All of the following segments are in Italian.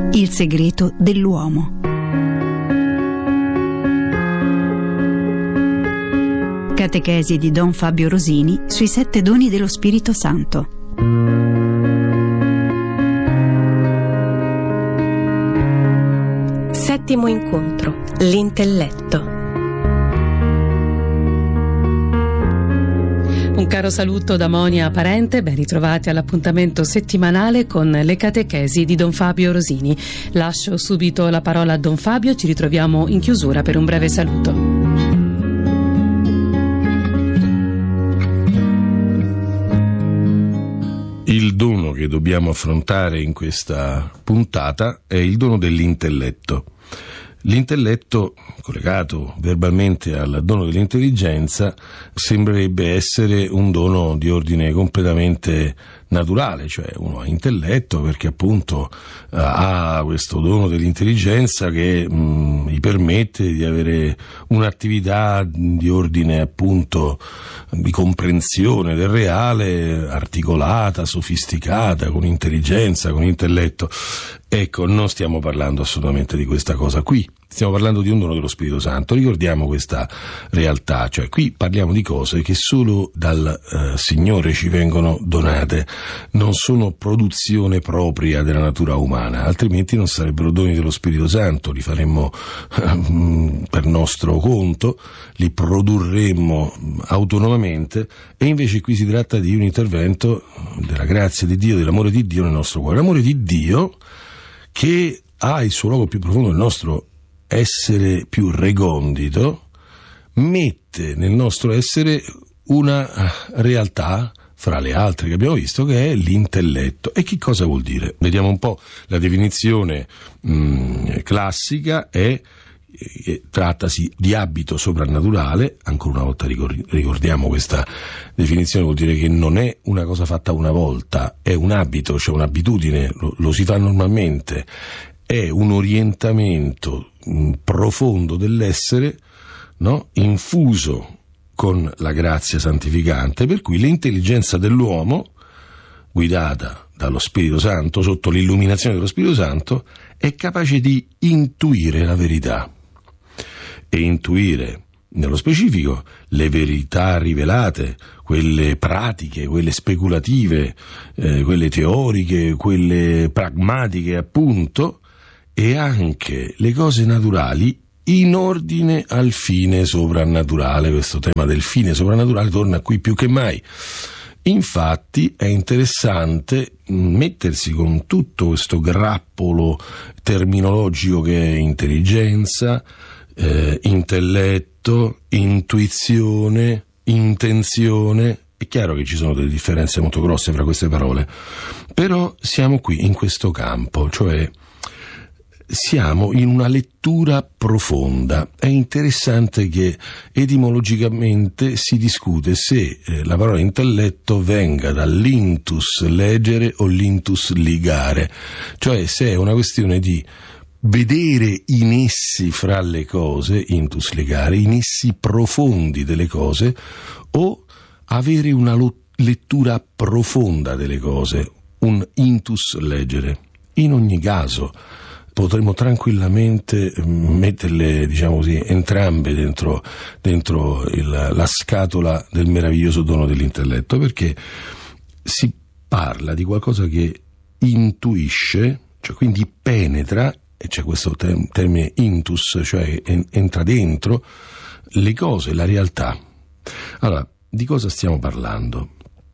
Il segreto dell'uomo. Catechesi di Don Fabio Rosini sui 7 doni dello Spirito Santo. Settimo incontro, l'intelletto. Un caro saluto da Monia Parente, ben ritrovati all'appuntamento settimanale con le catechesi di Don Fabio Rosini. Lascio subito la parola a Don Fabio, ci ritroviamo in chiusura per un breve saluto. Il dono che dobbiamo affrontare in questa puntata è il dono dell'intelletto. L'intelletto, collegato verbalmente al dono dell'intelligenza, sembrerebbe essere un dono di ordine completamente naturale, cioè uno ha intelletto perché appunto ha questo dono dell'intelligenza che gli permette di avere un'attività di ordine appunto di comprensione del reale, articolata, sofisticata, con intelligenza, con intelletto. Ecco, non stiamo parlando assolutamente di questa cosa qui, stiamo parlando di un dono dello Spirito Santo. Ricordiamo questa realtà, cioè qui parliamo di cose che solo dal Signore ci vengono donate, non sono produzione propria della natura umana, altrimenti non sarebbero doni dello Spirito Santo, li faremmo per nostro conto, li produrremmo autonomamente, e invece qui si tratta di un intervento della grazia di Dio, dell'amore di Dio nel nostro cuore. L'amore di Dio che ha il suo luogo più profondo nel nostro essere più recondito, mette nel nostro essere una realtà fra le altre che abbiamo visto, che è l'intelletto. E che cosa vuol dire? Vediamo un po'. La definizione classica è trattasi di abito soprannaturale. Ancora una volta ricordiamo questa definizione, vuol dire che non è una cosa fatta una volta, è un abito, cioè un'abitudine, lo si fa normalmente, è un orientamento profondo dell'essere, no? Infuso con la grazia santificante, per cui l'intelligenza dell'uomo, guidata dallo Spirito Santo, sotto l'illuminazione dello Spirito Santo, è capace di intuire la verità. E intuire, nello specifico, le verità rivelate, quelle pratiche, quelle speculative, quelle teoriche, quelle pragmatiche appunto, e anche le cose naturali in ordine al fine soprannaturale. Questo tema del fine soprannaturale torna qui più che mai. Infatti è interessante mettersi con tutto questo grappolo terminologico che è intelligenza, intelletto, intuizione, intenzione. È chiaro che ci sono delle differenze molto grosse fra queste parole, però siamo qui in questo campo, cioè siamo in una lettura profonda. È interessante che etimologicamente si discute se la parola intelletto venga dall'intus legere o l'intus ligare, cioè se è una questione di vedere in essi fra le cose, intus ligare, in essi profondi delle cose, o avere una lettura profonda delle cose, un intus legere. In ogni caso potremmo tranquillamente metterle, diciamo così, entrambe dentro la scatola del meraviglioso dono dell'intelletto, perché si parla di qualcosa che intuisce, cioè quindi penetra, e c'è questo termine intus, cioè entra dentro le cose, la realtà. Allora, di cosa stiamo parlando?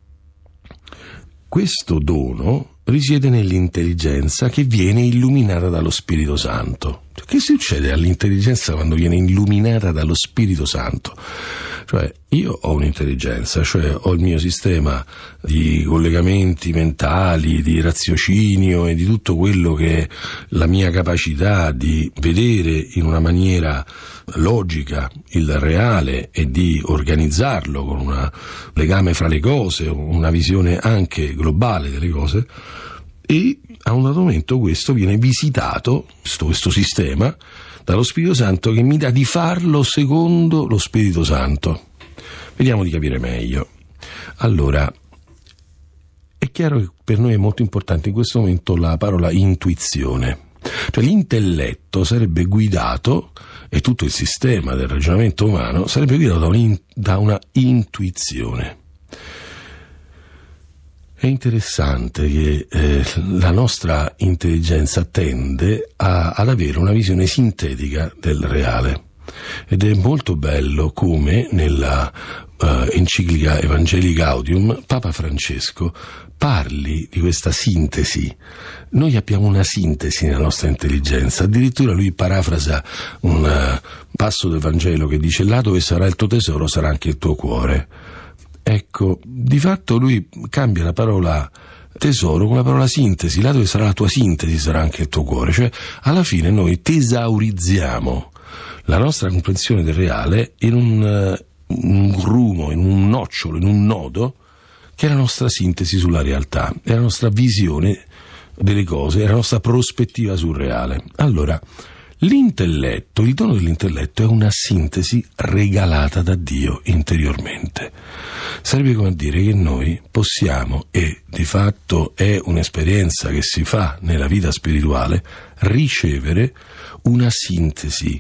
Questo dono risiede nell'intelligenza che viene illuminata dallo Spirito Santo. Che succede all'intelligenza quando viene illuminata dallo Spirito Santo? Cioè, io ho un'intelligenza, cioè ho il mio sistema di collegamenti mentali, di raziocinio e di tutto quello che è la mia capacità di vedere in una maniera logica il reale e di organizzarlo con un legame fra le cose, una visione anche globale delle cose. E a un dato momento questo viene visitato, questo sistema, dallo Spirito Santo, che mi dà di farlo secondo lo Spirito Santo. Vediamo di capire meglio. Allora, è chiaro che per noi è molto importante in questo momento la parola intuizione. Cioè l'intelletto sarebbe guidato, e tutto il sistema del ragionamento umano sarebbe guidato da una intuizione. È interessante che la nostra intelligenza tende ad avere una visione sintetica del reale, ed è molto bello come nella enciclica Evangelii Gaudium Papa Francesco parli di questa sintesi. Noi abbiamo una sintesi nella nostra intelligenza, addirittura lui parafrasa un passo del Vangelo che dice: là dove sarà il tuo tesoro sarà anche il tuo cuore. Ecco, di fatto lui cambia la parola tesoro con la parola sintesi. Là dove sarà la tua sintesi sarà anche il tuo cuore. Cioè, alla fine noi tesaurizziamo la nostra comprensione del reale in un grumo, in un nocciolo, in un nodo, che è la nostra sintesi sulla realtà, è la nostra visione delle cose, è la nostra prospettiva sul reale. Allora, l'intelletto, il dono dell'intelletto è una sintesi regalata da Dio interiormente. Sarebbe come a dire che noi possiamo, e di fatto è un'esperienza che si fa nella vita spirituale, ricevere una sintesi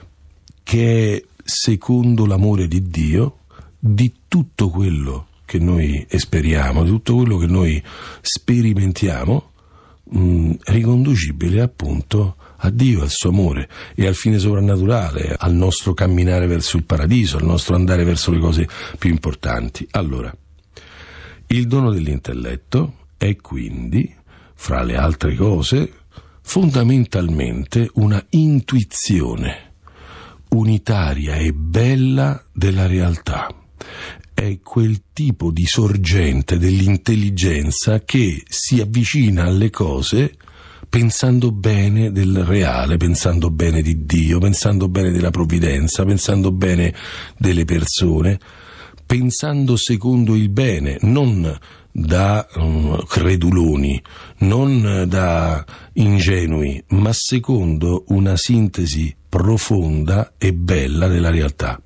che è secondo l'amore di Dio di tutto quello che noi esperiamo, di tutto quello che noi sperimentiamo, riconducibile appunto a Dio, al suo amore e al fine sovrannaturale, al nostro camminare verso il paradiso, al nostro andare verso le cose più importanti. Allora, il dono dell'intelletto è quindi, fra le altre cose, fondamentalmente una intuizione unitaria e bella della realtà. È quel tipo di sorgente dell'intelligenza che si avvicina alle cose pensando bene del reale, pensando bene di Dio, pensando bene della provvidenza, pensando bene delle persone, pensando secondo il bene, non da creduloni, non da ingenui, ma secondo una sintesi profonda e bella della realtà.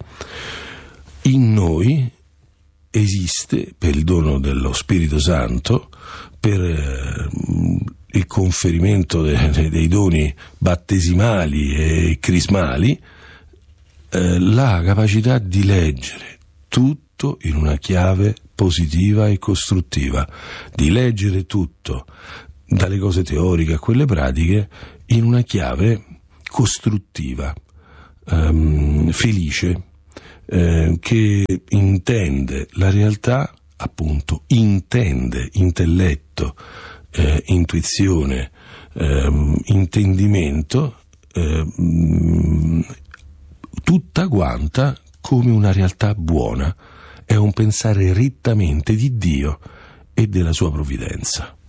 In noi esiste, per il dono dello Spirito Santo, per il conferimento dei doni battesimali e crismali, la capacità di leggere tutto in una chiave positiva e costruttiva, di leggere tutto, dalle cose teoriche a quelle pratiche, in una chiave costruttiva, felice, che intende la realtà, appunto, intende intelletto, intuizione, intendimento, tutta quanta come una realtà buona. È un pensare rittamente di Dio e della sua provvidenza.